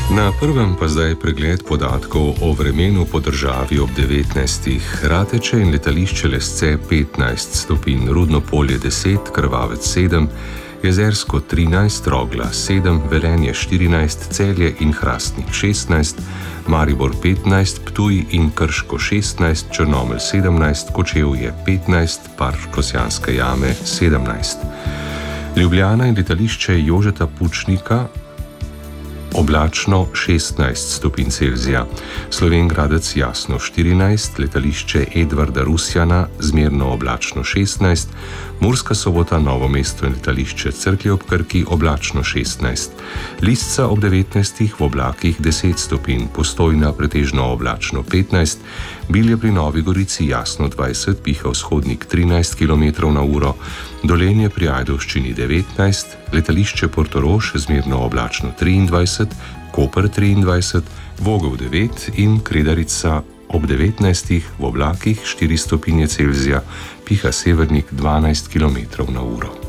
Na prvem pa zdaj pregled podatkov o vremenu po državi ob 19. Rateče in letališče Lesce 15 stopinj, Rudno Polje 10, Krvavec 7, Jezersko 13, Rogla 7, Velenje 14, Celje in Hrastnik 16, Maribor 15, Ptuj in Krško 16, Črnomelj 17, Kočevje 15, Park Škocjanske jame 17. Ljubljana in letališče Jožeta Pučnika oblačno 16 stopinj Celzija, Slovenj Gradec jasno 14, letališče Edvarda Rusjana zmerno oblačno 16, Murska Sobota, Novo mesto in letališče Cerklje ob Krki oblačno 16, Lisca ob 19 v oblakih 10 stopinj, Postojna pretežno oblačno 15, Bilje pri Novi Gorici jasno 20, piha vzhodnik 13 km/h, Dolenje pri Ajdovščini 19, letališče Portorož zmerno oblačno 23, Koper 23, Vogel 9 in Kredarica ob 19 v oblakih 4 stopinje Celzija, piha severnik 12 km/h.